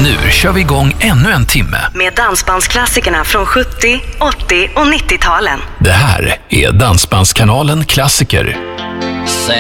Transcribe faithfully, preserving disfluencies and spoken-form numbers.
Nu kör vi igång ännu en timme med dansbandsklassikerna från sjuttio, åttio och nittio-talen. Det här är Dansbandskanalen Klassiker. Say